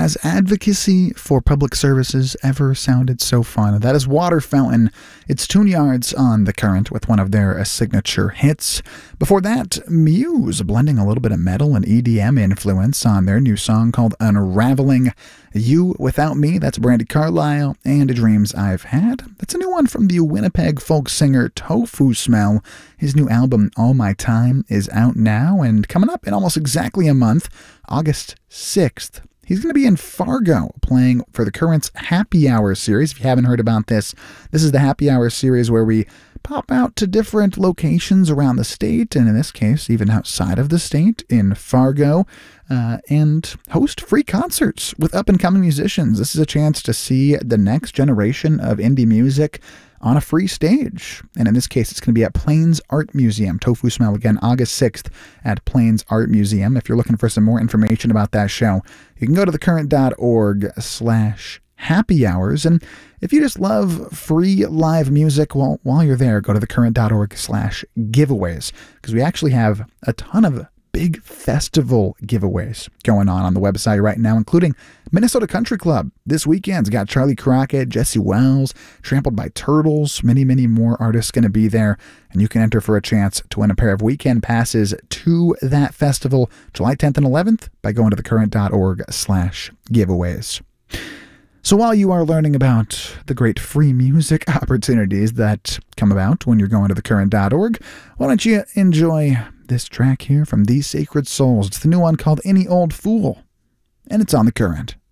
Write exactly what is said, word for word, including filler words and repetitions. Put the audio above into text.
Has advocacy for public services ever sounded so fun? That is Water Fountain. It's Tune Yards on The Current with one of their uh, signature hits. Before that, Muse blending a little bit of metal and E D M influence on their new song called Unraveling. You Without Me, that's Brandy Carlisle, and Dreams I've Had. That's a new one from the Winnipeg folk singer Tofu Smell. His new album, All My Time, is out now and coming up in almost exactly a month, August sixth. He's going to be in Fargo playing for the Current's Happy Hour series. If you haven't heard about this, this is the Happy Hour series where we pop out to different locations around the state, and in this case, even outside of the state, in Fargo, uh, and host free concerts with up-and-coming musicians. This is a chance to see the next generation of indie music on a free stage. And in this case, it's going to be at Plains Art Museum. Tofu Smell, again, August sixth at Plains Art Museum. If you're looking for some more information about that show, you can go to thecurrent.org slash happy hours. And if you just love free live music, well, while you're there, go to thecurrent.org slash giveaways, because we actually have a ton of big festival giveaways going on on the website right now, including Minnesota Country Club. This weekend's got Charlie Crockett, Jesse Wells, Trampled by Turtles, many, many more artists going to be there, and you can enter for a chance to win a pair of weekend passes to that festival July tenth and eleventh by going to thecurrent.org slash giveaways. So while you are learning about the great free music opportunities that come about when you're going to thecurrent dot org, why don't you enjoy this track here from These Sacred Souls. It's the new one called Any Old Fool, and it's on The Current.